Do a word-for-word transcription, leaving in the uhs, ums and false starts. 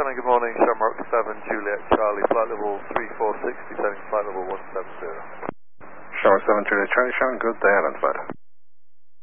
Shannon, good morning. Shamrock seven, Juliet Charlie, flight level three four six, descending flight level one seven zero. Shamrock seven, Juliet Charlie, Shannon, good day, identified.